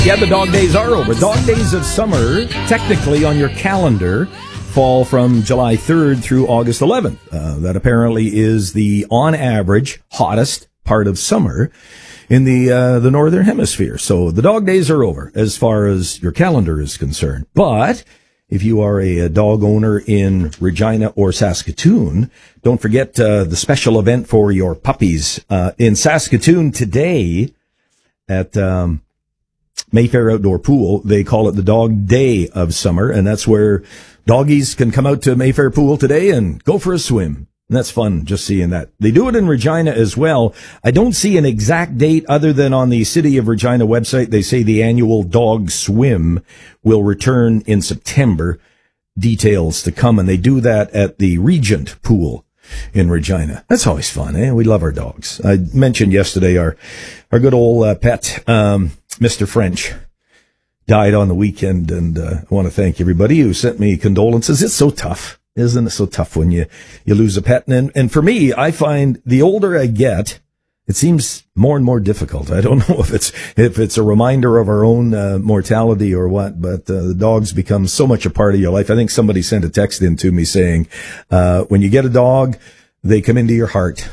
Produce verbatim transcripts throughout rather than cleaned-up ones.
Yeah, the dog days are over. Dog days of summer, technically on your calendar, fall from July third through August eleventh. Uh, that apparently is the, on average, hottest part of summer in the uh, the northern hemisphere. So the dog days are over as far as your calendar is concerned. But if you are a, a dog owner in Regina or Saskatoon, don't forget uh, the special event for your puppies uh, in Saskatoon today at um, Mayfair Outdoor Pool. They call it the Dog Day of Summer, and that's where doggies can come out to Mayfair Pool today and go for a swim. And that's fun, just seeing that. They do it in Regina as well. I don't see an exact date other than on the City of Regina website. They say the annual dog swim will return in September. Details to come, and they do that at the Regent Pool in Regina. That's always fun, eh? We love our dogs. I mentioned yesterday our our good old uh, pet, um, Mister French, died on the weekend, and uh, I want to thank everybody who sent me condolences. It's so tough. Isn't it so tough when you, you lose a pet? And, and for me, I find the older I get, it seems more and more difficult. I don't know if it's, if it's a reminder of our own uh, mortality or what, but uh, the dogs become so much a part of your life. I think somebody sent a text in to me saying, uh, when you get a dog, they come into your heart.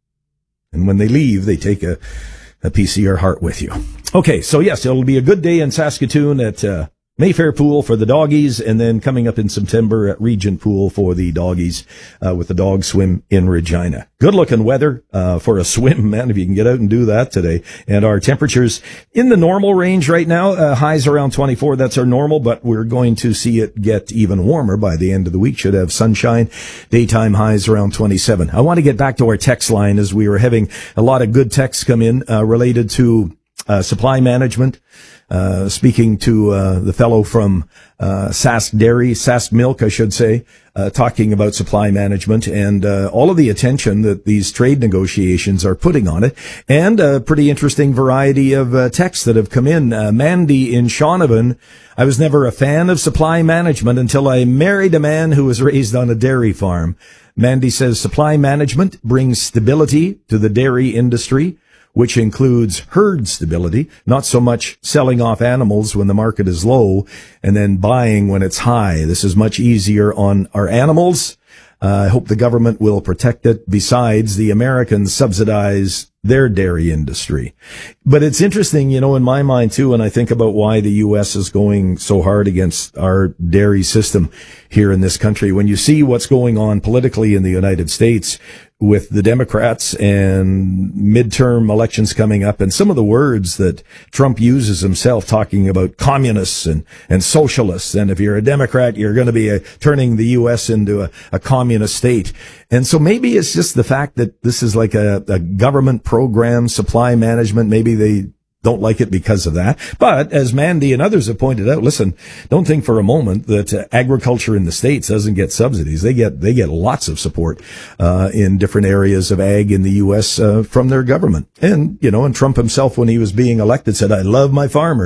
And when they leave, they take a, a piece of your heart with you. Okay. So yes, it'll be a good day in Saskatoon at, uh, Mayfair Pool for the doggies, and then coming up in September at Regent Pool for the doggies uh, with the dog swim in Regina. Good looking weather uh, for a swim, man, if you can get out and do that today. And our temperatures in the normal range right now, uh, highs around twenty-four. That's our normal, but we're going to see it get even warmer by the end of the week. Should have sunshine, daytime highs around twenty-seven. I want to get back to our text line as we were having a lot of good texts come in uh, related to uh, supply management. Uh, speaking to, uh, the fellow from, uh, Sask Dairy, Sask Milk, I should say, uh, talking about supply management and, uh, all of the attention that these trade negotiations are putting on it, and a pretty interesting variety of, uh, texts that have come in. Uh, Mandy in Shaunavon, I was never a fan of supply management until I married a man who was raised on a dairy farm. Mandy says supply management brings stability to the dairy industry, which includes herd stability, not so much selling off animals when the market is low and then buying when it's high. This is much easier on our animals. Uh, I hope the government will protect it. Besides, the Americans subsidize their dairy industry. But it's interesting, you know, in my mind too, and I think about why the U S is going so hard against our dairy system here in this country. When you see what's going on politically in the United States with the Democrats and midterm elections coming up, and some of the words that Trump uses himself, talking about communists and, and socialists. And if you're a Democrat, you're going to be a, turning the U S into a, a communist state. And so maybe it's just the fact that this is like a, a government program, supply management. Maybe they don't like it because of that. But as Mandy and others have pointed out, listen, don't think for a moment that uh, agriculture in the States doesn't get subsidies. They get, they get lots of support, uh, in different areas of ag in the U S, uh, from their government. And, you know, and Trump himself, when he was being elected, said, I love my farmers.